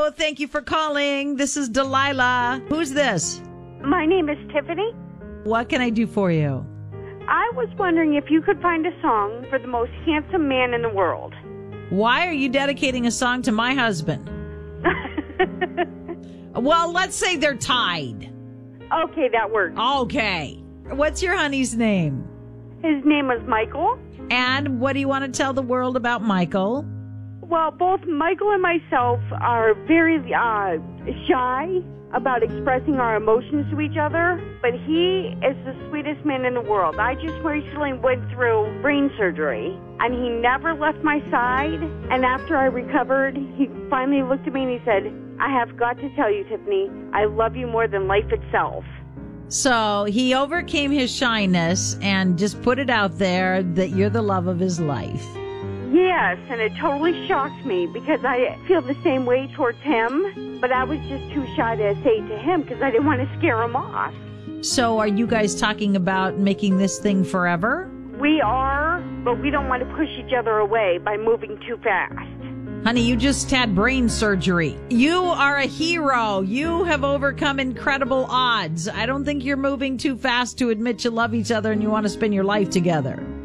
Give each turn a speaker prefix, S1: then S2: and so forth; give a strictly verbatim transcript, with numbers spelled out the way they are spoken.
S1: Hello, thank you for calling. This is Delilah. Who's this?
S2: My name is Tiffany.
S1: What can I do for you?
S2: I was wondering if you could find a song for the most handsome man in the world.
S1: Why are you dedicating a song to my husband? Well, let's say they're tied.
S2: Okay, that works.
S1: Okay. What's your honey's name?
S2: His name is Michael.
S1: And what do you want to tell the world about Michael?
S2: Well, both Michael and myself are very uh, shy about expressing our emotions to each other, but he is the sweetest man in the world. I just recently went through brain surgery, and he never left my side. And after I recovered, he finally looked at me and he said, I have got to tell you, Tiffany, I love you more than life itself.
S1: So he overcame his shyness and just put it out there that you're the love of his life.
S2: Yes, and it totally shocked me because I feel the same way towards him, but I was just too shy to say it to him because I didn't want to scare him off.
S1: So are you guys talking about making this thing forever?
S2: We are, but we don't want to push each other away by moving too fast.
S1: Honey, you just had brain surgery. You are a hero. You have overcome incredible odds. I don't think you're moving too fast to admit you love each other and you want to spend your life together.